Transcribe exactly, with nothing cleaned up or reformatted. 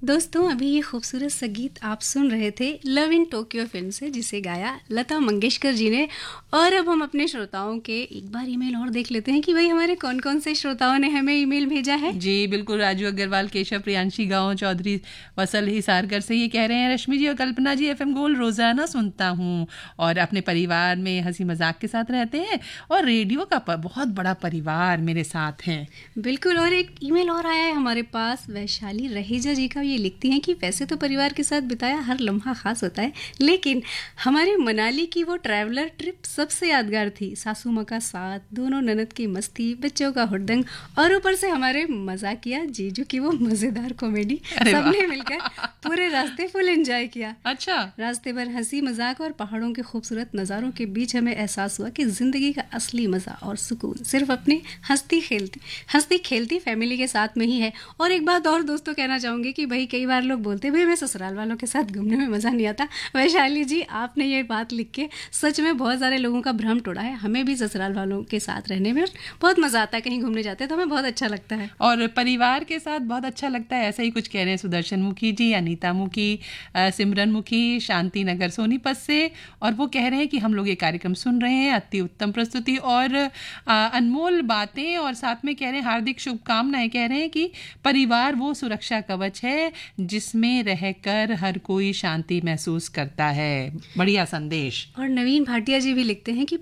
दोस्तों, अभी ये खूबसूरत संगीत आप सुन रहे थे लव इन टोक्यो फिल्म से, जिसे गाया लता मंगेशकर जी ने। और अब हम अपने श्रोताओं के एक बार ईमेल और देख लेते हैं कि भाई हमारे कौन कौन से श्रोताओं ने हमें ईमेल भेजा है। जी बिल्कुल, राजू अग्रवाल, केशव, प्रियांशी गांव, चौधरी वसल हिसारकर से ये कह रहे हैं, रश्मि जी और कल्पना जी एफएम गोल्ड रोजाना सुनता हूँ और अपने परिवार में हंसी मजाक के साथ रहते हैं और रेडियो का बहुत बड़ा परिवार मेरे साथ है। बिल्कुल। और एक ईमेल और आया है हमारे पास, वैशाली रहेजा जी का। ये लिखती हैं कि वैसे तो परिवार के साथ बिताया हर लम्हा खास होता है, लेकिन हमारी मनाली की वो ट्रैवलर ट्रिप सबसे यादगार थी। सासू माँ का साथ, दोनों ननद की मस्ती, बच्चों का हुड़दंग और ऊपर से हमारे मजाकिया जीजू की वो मजेदार कॉमेडी, सबने मिलकर पूरे रास्ते फुल एंजॉय किया। अच्छा। रास्ते भर हंसी मजाक और पहाड़ों के खूबसूरत नज़ारों के बीच हमें एहसास हुआ कि जिंदगी का असली मजा और सुकून सिर्फ अपनी हंसती खेलती हंसती खेलती फैमिली के साथ में ही है। और एक बात और दोस्तों कहना चाहूंगी कि भाई कई बार लोग बोलते हैं भाई मैं ससुराल वालों के साथ घूमने में मज़ा नहीं आता। वैशाली जी, आपने ये बात लिख के सच में बहुत सारे लोगों का भ्रम तोड़ा है। हमें भी ससुराल वालों के साथ रहने में बहुत मज़ा आता है, कहीं घूमने जाते हैं तो हमें बहुत अच्छा लगता है और परिवार के साथ बहुत अच्छा लगता है। ऐसा ही कुछ कह रहे हैं सुदर्शन मुखी जी, अनीता मुखी, सिमरन मुखी, शांति नगर सोनीपत से। और वो कह रहे हैं कि हम लोग ये कार्यक्रम सुन रहे हैं, अति उत्तम प्रस्तुति और अनमोल बातें, और साथ में कह रहे हैं हार्दिक शुभकामनाएं। कह रहे हैं कि परिवार वो सुरक्षा कवच है जिसमें रहकर हर कोई शांति महसूस करता है। बढ़िया संदेश। और नवीन भाटिया जी भी लिखते हैं कि